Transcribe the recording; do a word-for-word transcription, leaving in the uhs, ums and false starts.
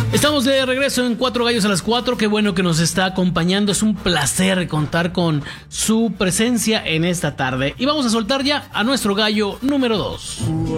Estamos de regreso en Cuatro Gallos a las Cuatro. Qué bueno que nos está acompañando. Es un placer contar con su presencia en esta tarde. Y vamos a soltar ya a nuestro gallo número dos.